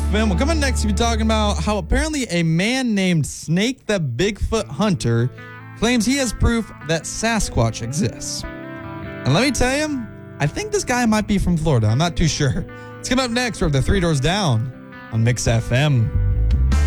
FM. Well, coming next, we'll be talking about how apparently a man named Snake the Bigfoot Hunter claims he has proof that Sasquatch exists. And let me tell you, I think this guy might be from Florida. I'm not too sure. It's coming up next. We're at the Three Doors Down on Mix FM.